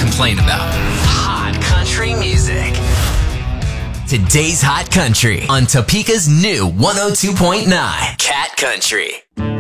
complain about. Hot country music. Today's Hot Country on Topeka's new 102.9 Cat Country.